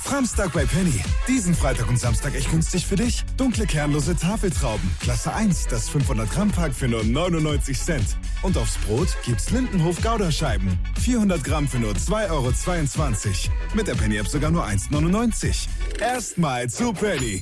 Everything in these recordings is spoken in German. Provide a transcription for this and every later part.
Framstag bei Penny. Diesen Freitag und Samstag echt günstig für dich. Dunkle kernlose Tafeltrauben. Klasse 1, das 500-Gramm-Pack für nur 99 Cent. Und aufs Brot gibt's Lindenhof-Gouda-Scheiben. 400 Gramm für nur 2,22 €. Mit der Penny-App sogar nur 1,99 €. Erstmal zu Penny.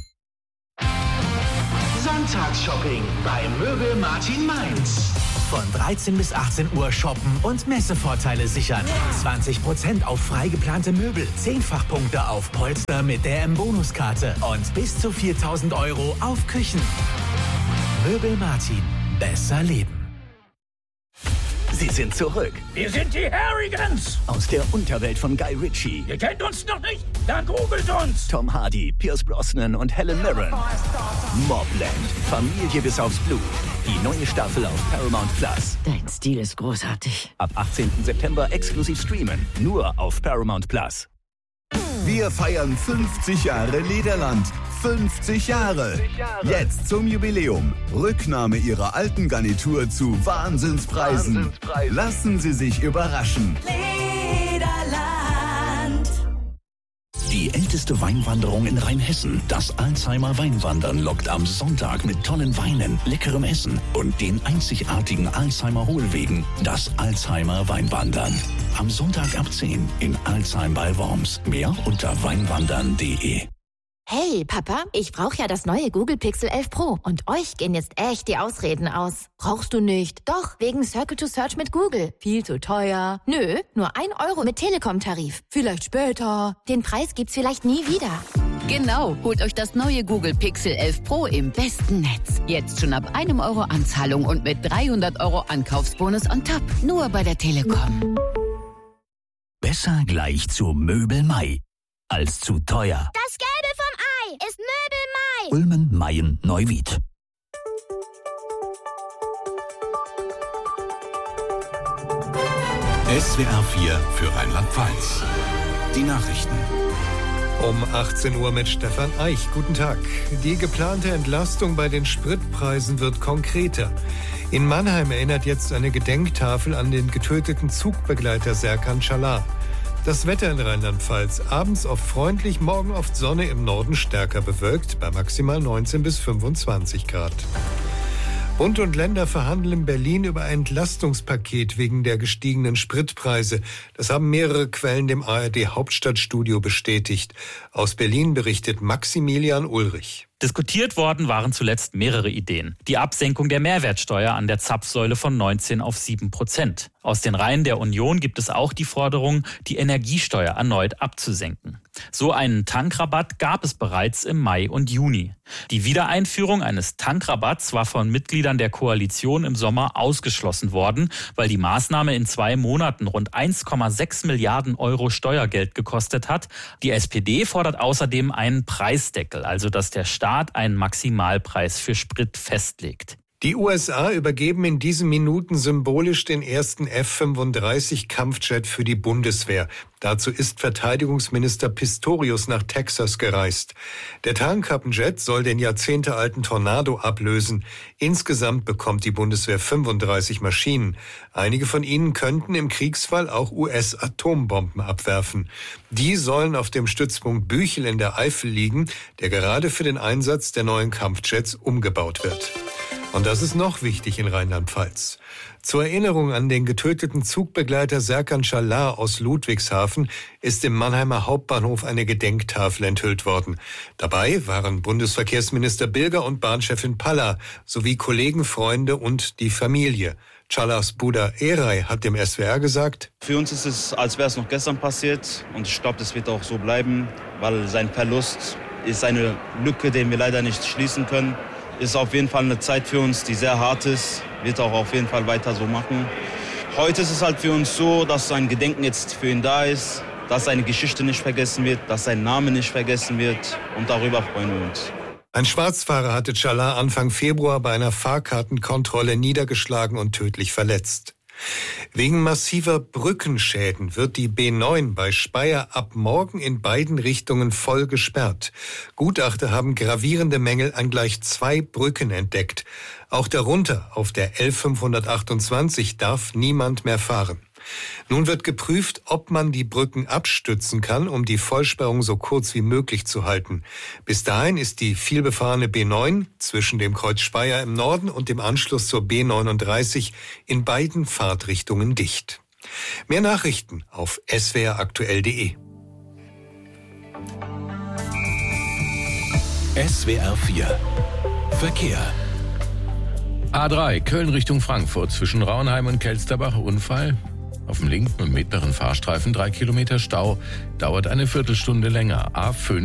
Sonntagsshopping bei Möbel Martin Mainz. Von 13 bis 18 Uhr shoppen und Messevorteile sichern. 20% auf frei geplante Möbel, 10-fach-Punkte auf Polster mit der M-Bonuskarte und bis zu 4.000 € auf Küchen. Möbel Martin. Besser leben. Sie sind zurück. Wir sind die Harrigans. Aus der Unterwelt von Guy Ritchie. Ihr kennt uns noch nicht? Dann googelt uns. Tom Hardy, Pierce Brosnan und Helen Mirren. Mobland. Familie bis aufs Blut. Die neue Staffel auf Paramount Plus. Dein Stil ist großartig. Ab 18. September exklusiv streamen. Nur auf Paramount Plus. Wir feiern 50 Jahre Lederland. 50 Jahre. Jetzt zum Jubiläum. Rücknahme Ihrer alten Garnitur zu Wahnsinnspreisen. Lassen Sie sich überraschen. Lederland. Die älteste Weinwanderung in Rheinhessen, das Alzheimer Weinwandern, lockt am Sonntag mit tollen Weinen, leckerem Essen und den einzigartigen Alzheimer Hohlwegen, das Alzheimer Weinwandern. Am Sonntag ab 10 in Alzheim bei Worms. Mehr unter weinwandern.de. Hey, Papa, ich brauche ja das neue Google Pixel 11 Pro. Und euch gehen jetzt echt die Ausreden aus. Brauchst du nicht? Doch, wegen Circle to Search mit Google. Viel zu teuer. Nö, nur 1 € mit Telekom-Tarif. Vielleicht später. Den Preis gibt's vielleicht nie wieder. Genau, holt euch das neue Google Pixel 11 Pro im besten Netz. Jetzt schon ab 1 € Anzahlung und mit 300 € Ankaufsbonus on top. Nur bei der Telekom. Besser gleich zu Möbel Mai als zu teuer. Das Gelbe vom Ei ist Möbel Mai. Ulmen, Mayen, Neuwied. SWR 4 für Rheinland-Pfalz. Die Nachrichten. Um 18 Uhr mit Stefan Eich. Guten Tag. Die geplante Entlastung bei den Spritpreisen wird konkreter. In Mannheim erinnert jetzt eine Gedenktafel an den getöteten Zugbegleiter Serkan Çalar. Das Wetter in Rheinland-Pfalz. Abends oft freundlich, morgen oft Sonne, im Norden stärker bewölkt, bei maximal 19 bis 25 Grad. Bund und Länder verhandeln in Berlin über ein Entlastungspaket wegen der gestiegenen Spritpreise. Das haben mehrere Quellen dem ARD-Hauptstadtstudio bestätigt. Aus Berlin berichtet Maximilian Ulrich. Diskutiert worden waren zuletzt mehrere Ideen. Die Absenkung der Mehrwertsteuer an der Zapfsäule von 19 auf 7%. Aus den Reihen der Union gibt es auch die Forderung, die Energiesteuer erneut abzusenken. So einen Tankrabatt gab es bereits im Mai und Juni. Die Wiedereinführung eines Tankrabatts war von Mitgliedern der Koalition im Sommer ausgeschlossen worden, weil die Maßnahme in 2 Monaten rund 1,6 Milliarden € Steuergeld gekostet hat. Die SPD fordert außerdem einen Preisdeckel, also dass der Staat einen Maximalpreis für Sprit festlegt. Die USA übergeben in diesen Minuten symbolisch den ersten F-35-Kampfjet für die Bundeswehr. Dazu ist Verteidigungsminister Pistorius nach Texas gereist. Der Tarnkappenjet soll den jahrzehntealten Tornado ablösen. Insgesamt bekommt die Bundeswehr 35 Maschinen. Einige von ihnen könnten im Kriegsfall auch US-Atombomben abwerfen. Die sollen auf dem Stützpunkt Büchel in der Eifel liegen, der gerade für den Einsatz der neuen Kampfjets umgebaut wird. Und das ist noch wichtig in Rheinland-Pfalz. Zur Erinnerung an den getöteten Zugbegleiter Serkan Çalar aus Ludwigshafen ist im Mannheimer Hauptbahnhof eine Gedenktafel enthüllt worden. Dabei waren Bundesverkehrsminister Bilger und Bahnchefin Palla sowie Kollegen, Freunde und die Familie. Çalars Bruder Eray hat dem SWR gesagt: Für uns ist es, als wäre es noch gestern passiert. Und ich glaube, das wird auch so bleiben, weil sein Verlust ist eine Lücke, die wir leider nicht schließen können. Ist auf jeden Fall eine Zeit für uns, die sehr hart ist. Wird auch auf jeden Fall weiter so machen. Heute ist es halt für uns so, dass ein Gedenken jetzt für ihn da ist, dass seine Geschichte nicht vergessen wird, dass sein Name nicht vergessen wird. Und darüber freuen wir uns. Ein Schwarzfahrer hatte Çalar Anfang Februar bei einer Fahrkartenkontrolle niedergeschlagen und tödlich verletzt. Wegen massiver Brückenschäden wird die B9 bei Speyer ab morgen in beiden Richtungen voll gesperrt. Gutachter haben gravierende Mängel an gleich 2 Brücken entdeckt. Auch darunter, auf der L528, darf niemand mehr fahren. Nun wird geprüft, ob man die Brücken abstützen kann, um die Vollsperrung so kurz wie möglich zu halten. Bis dahin ist die vielbefahrene B9 zwischen dem Kreuz Speyer im Norden und dem Anschluss zur B39 in beiden Fahrtrichtungen dicht. Mehr Nachrichten auf swraktuell.de. SWR 4 Verkehr. A3 Köln Richtung Frankfurt zwischen Rauenheim und Kelsterbach Unfall. Auf dem linken und mittleren Fahrstreifen 3 Kilometer Stau, dauert eine Viertelstunde länger. A5